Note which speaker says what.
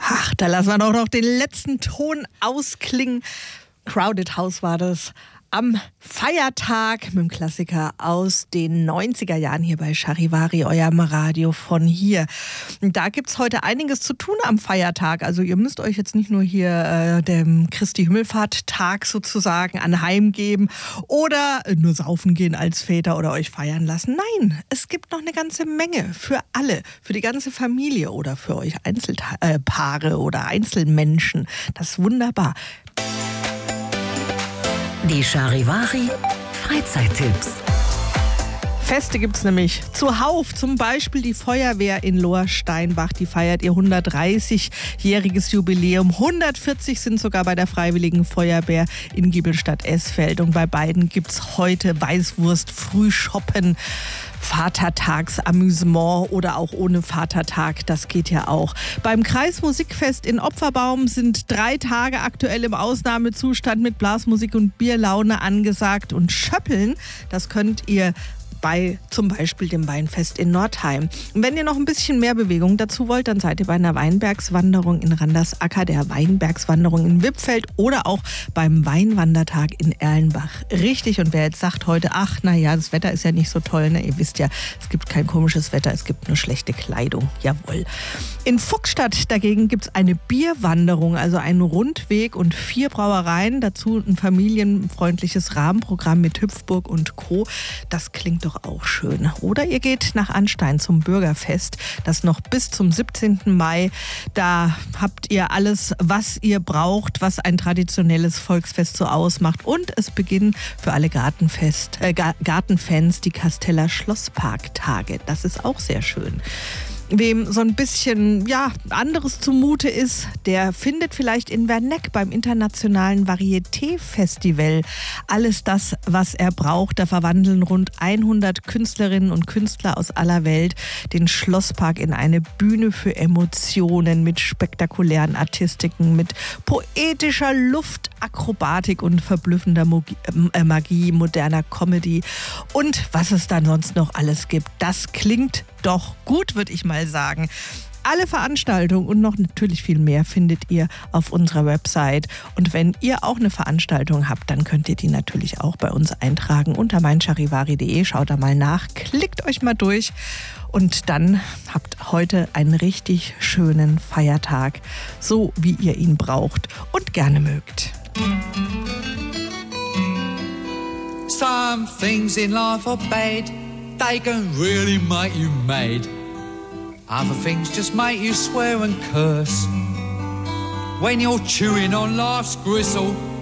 Speaker 1: Ach, da lassen wir doch noch den letzten Ton ausklingen. Crowded House war das. Am Feiertag mit dem Klassiker aus den 90er Jahren hier bei Charivari, eurem Radio von hier. Und da gibt's heute einiges zu tun am Feiertag. Also ihr müsst euch jetzt nicht nur hier dem Christi Himmelfahrt-Tag sozusagen anheimgeben oder nur saufen gehen als Väter oder euch feiern lassen. Nein, es gibt noch eine ganze Menge für alle, für die ganze Familie oder für euch Einzelpaare oder Einzelmenschen. Das ist wunderbar.
Speaker 2: Die Charivari Freizeittipps.
Speaker 1: Feste gibt's nämlich zuhauf, zum Beispiel die Feuerwehr in Lohr-Steinbach, die feiert ihr 130-jähriges Jubiläum. 140 sind sogar bei der Freiwilligen Feuerwehr in Giebelstadt-Esfeld und bei beiden gibt's heute Weißwurst, Frühshoppen, Vatertagsamüsement oder auch ohne Vatertag, das geht ja auch. Beim Kreismusikfest in Opferbaum sind 3 Tage aktuell im Ausnahmezustand mit Blasmusik und Bierlaune angesagt und Schöppeln, das könnt ihr bei zum Beispiel dem Weinfest in Nordheim. Und wenn ihr noch ein bisschen mehr Bewegung dazu wollt, dann seid ihr bei einer Weinbergswanderung in Randersacker, der Weinbergswanderung in Wippfeld oder auch beim Weinwandertag in Erlenbach. Richtig, und wer jetzt sagt heute, ach, naja, das Wetter ist ja nicht so toll, ne? Ihr wisst ja, es gibt kein komisches Wetter, es gibt nur schlechte Kleidung. Jawohl. In Fuchsstadt dagegen gibt es eine Bierwanderung, also einen Rundweg und 4 Brauereien, dazu ein familienfreundliches Rahmenprogramm mit Hüpfburg und Co. Das klingt doch auch schön. Oder ihr geht nach Anstein zum Bürgerfest, das noch bis zum 17. Mai. Da habt ihr alles, was ihr braucht, was ein traditionelles Volksfest so ausmacht. Und es beginnen für alle Gartenfans die Kasteller Schlossparktage. Das ist auch sehr schön. Wem so ein bisschen anderes zumute ist, der findet vielleicht in Werneck beim internationalen Varieté-Festival alles das, was er braucht. Da verwandeln rund 100 Künstlerinnen und Künstler aus aller Welt den Schlosspark in eine Bühne für Emotionen mit spektakulären Artistiken, mit poetischer Luftakrobatik und verblüffender Magie, moderner Comedy und was es dann sonst noch alles gibt. Das klingt doch gut, würde ich mal sagen. Alle Veranstaltungen und noch natürlich viel mehr findet ihr auf unserer Website. Und wenn ihr auch eine Veranstaltung habt, dann könnt ihr die natürlich auch bei uns eintragen unter meincharivari.de. Schaut da mal nach, klickt euch mal durch und dann habt heute einen richtig schönen Feiertag, so wie ihr ihn braucht und gerne mögt.
Speaker 3: Some things in life are bad. They can really make you mad. Other things just make you swear and curse. When you're chewing on life's gristle,